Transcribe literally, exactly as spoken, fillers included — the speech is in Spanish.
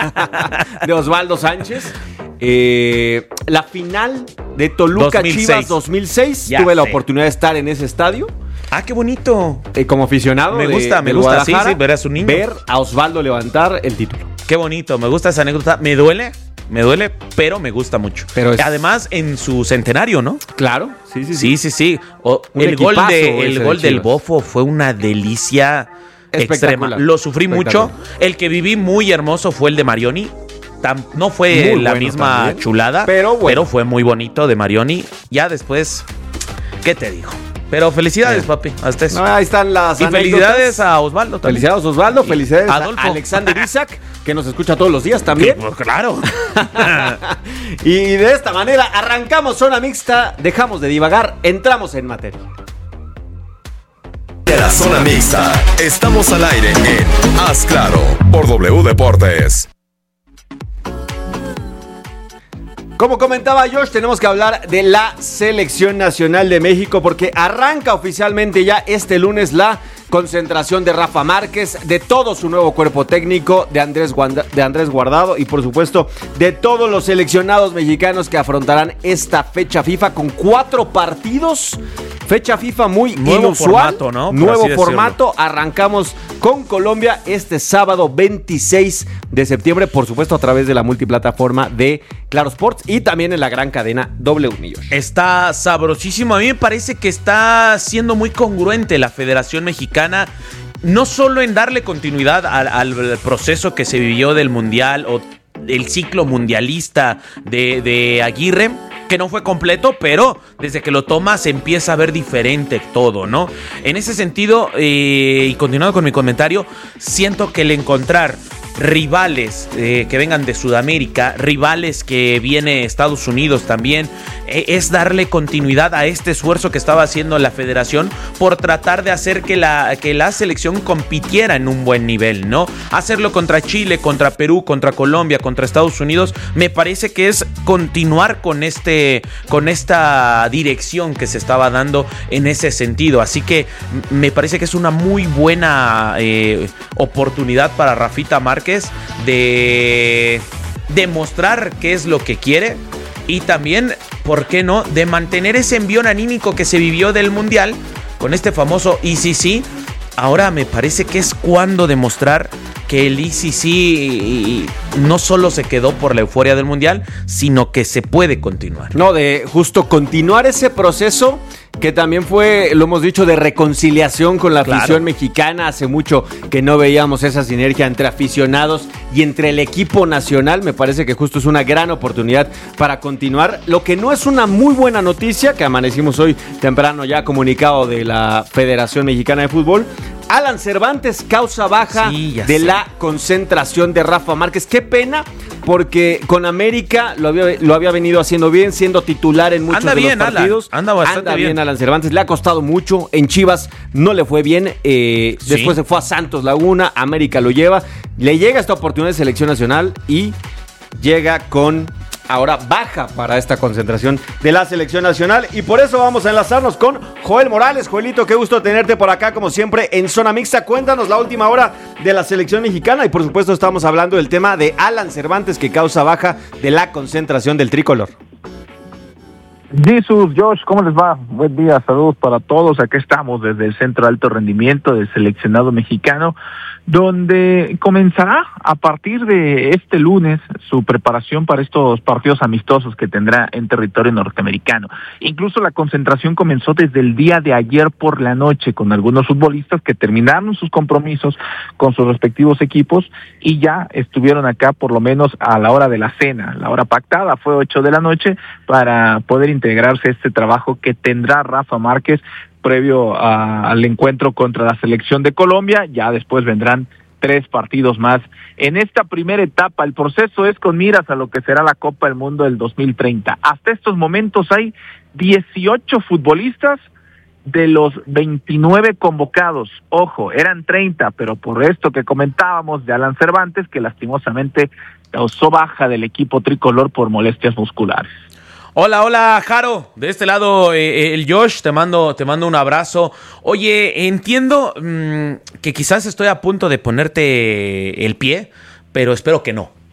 de Osvaldo Sánchez. Eh, la final de Toluca Chivas dos mil seis. Ya tuve sé. la oportunidad de estar en ese estadio. Ah, qué bonito. Eh, como aficionado. Me gusta, de, me de gusta. Sí, sí, ver a su niño. Ver a Osvaldo levantar el título. Qué bonito, me gusta esa anécdota. Me duele, me duele, pero me gusta mucho. Pero es... Además, en su centenario, ¿no? Claro, sí, sí, sí. Sí, sí, sí. O, el gol, de, el gol de del Bofo fue una delicia extrema. Lo sufrí mucho. El que viví muy hermoso fue el de Marioni. No fue muy la bueno misma también, chulada, pero, bueno. pero fue muy bonito de Marioni. Ya después, ¿qué te digo? Pero felicidades, eh. papi. Hasta eso. No, ahí están las Y anécdotas. Felicidades a Osvaldo también. Felicidades a Osvaldo, felicidades Adolfo. a Alexander Isaac, que nos escucha todos los días también. Pues claro. Y de esta manera arrancamos Zona Mixta, dejamos de divagar, entramos en materia. De la Zona Mixta, estamos al aire en Haz Claro por W Deportes. Como comentaba Josh, tenemos que hablar de la Selección Nacional de México porque arranca oficialmente ya este lunes la concentración de Rafa Márquez, de todo su nuevo cuerpo técnico, de Andrés, Guanda, de Andrés Guardado y por supuesto de todos los seleccionados mexicanos que afrontarán esta fecha FIFA con cuatro partidos. Fecha FIFA muy nuevo inusual, formato, ¿no? Nuevo formato. Arrancamos con Colombia este sábado veintiséis de septiembre, por supuesto a través de la multiplataforma de Claro Sports y también en la gran cadena W Millos. Está sabrosísimo. A mí me parece que está siendo muy congruente la Federación Mexicana, no solo en darle continuidad al, al proceso que se vivió del Mundial o el ciclo mundialista de, de Aguirre, que no fue completo, pero desde que lo toma se empieza a ver diferente todo, ¿no? En ese sentido, eh, y continuando con mi comentario, siento que el encontrar rivales eh, que vengan de Sudamérica, rivales que viene Estados Unidos también, eh, es darle continuidad a este esfuerzo que estaba haciendo la federación por tratar de hacer que la, que la selección compitiera en un buen nivel, ¿no? Hacerlo contra Chile, contra Perú, contra Colombia, contra Estados Unidos, me parece que es continuar con este, con esta dirección que se estaba dando en ese sentido, así que me parece que es una muy buena eh, oportunidad para Rafita Márquez de demostrar qué es lo que quiere y también, ¿por qué no?, de mantener ese envión anímico que se vivió del Mundial con este famoso I C C. Ahora me parece que es cuando demostrar que el I C C no solo se quedó por la euforia del Mundial, sino que se puede continuar. No, de justo continuar ese proceso que también fue, lo hemos dicho, de reconciliación con la claro. afición mexicana. Hace mucho que no veíamos esa sinergia entre aficionados y entre el equipo nacional. Me parece que justo es una gran oportunidad para continuar. Lo que no es una muy buena noticia, que amanecimos hoy temprano ya comunicado de la Federación Mexicana de Fútbol. Alan Cervantes, causa baja sí, de sé. la concentración de Rafa Márquez. Qué pena, porque con América lo había, lo había venido haciendo bien, siendo titular en muchos anda de bien, los partidos. Alan. Anda bastante Anda bien. bien Alan Cervantes. Le ha costado mucho. En Chivas no le fue bien. Eh, sí. Después se fue a Santos Laguna. América lo lleva. Le llega esta oportunidad de selección nacional y llega con... ahora baja para esta concentración de la selección nacional y por eso vamos a enlazarnos con Joel Morales. Joelito, qué gusto tenerte por acá como siempre en Zona Mixta. Cuéntanos la última hora de la selección mexicana y por supuesto estamos hablando del tema de Alan Cervantes que causa baja de la concentración del tricolor. Jesus, Josh, ¿cómo les va? Buen día, saludos para todos. Aquí estamos desde el Centro de Alto Rendimiento del seleccionado mexicano, donde comenzará a partir de este lunes su preparación para estos partidos amistosos que tendrá en territorio norteamericano. Incluso la concentración comenzó desde el día de ayer por la noche con algunos futbolistas que terminaron sus compromisos con sus respectivos equipos y ya estuvieron acá por lo menos a la hora de la cena. La hora pactada fue ocho de la noche para poder integrarse a este trabajo que tendrá Rafa Márquez previo a, al encuentro contra la selección de Colombia. Ya después vendrán tres partidos más. En esta primera etapa, el proceso es con miras a lo que será la Copa del Mundo del dos mil treinta. Hasta estos momentos hay dieciocho futbolistas de los veintinueve convocados. Ojo, eran treinta, pero por esto que comentábamos de Alan Cervantes, que lastimosamente causó baja del equipo tricolor por molestias musculares. Hola, hola, Jaro. De este lado, eh, el Josh, te mando, te mando un abrazo. Oye, entiendo mmm, que quizás estoy a punto de ponerte el pie, pero espero que no.